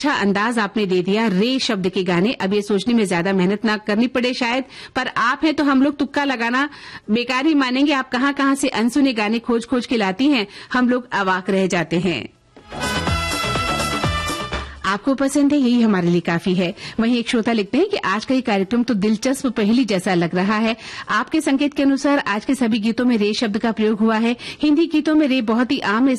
अच्छा अंदाज आपने दे दिया रे शब्द के गाने। अब ये सोचने में ज्यादा मेहनत ना करनी पड़े शायद, पर आप हैं तो हम लोग तुक्का लगाना बेकार ही मानेंगे। आप कहाँ से अनसुने गाने खोज खोज के लाती हैं, हम लोग अवाक रह जाते हैं। आपको पसंद है, यही हमारे लिए काफी है। वहीं एक श्रोता लिखते हैं कि आज का ये कार्यक्रम तो दिलचस्प पहेली जैसा लग रहा है। आपके संकेत के अनुसार आज के सभी गीतों में रे शब्द का प्रयोग हुआ है। हिंदी गीतों में रे बहुत ही आम है,